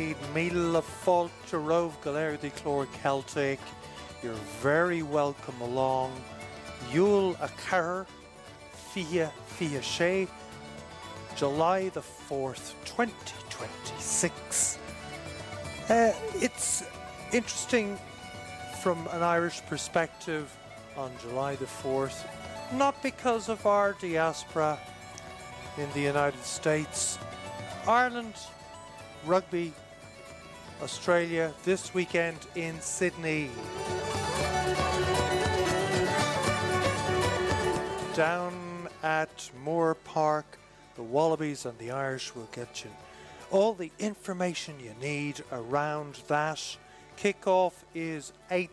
Mead, Míle Fáilte Rómh Galéir de Chlór Celtic. You're very welcome along. Yule Akar, Fia She, July the 4th, 2026. It's interesting from an Irish perspective on July the 4th, not because of our diaspora in the United States. Ireland, rugby, Australia this weekend in Sydney. Down at Moore Park, the Wallabies and the Irish will get you all the information you need around that. Kickoff is 8